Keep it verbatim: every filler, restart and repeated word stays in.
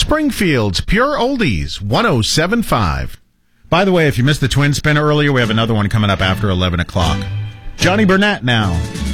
Springfield's Pure Oldies, one oh seven point five. By the way, if you missed the Twin Spin earlier, we have another one coming up after eleven o'clock. Johnny Burnett now.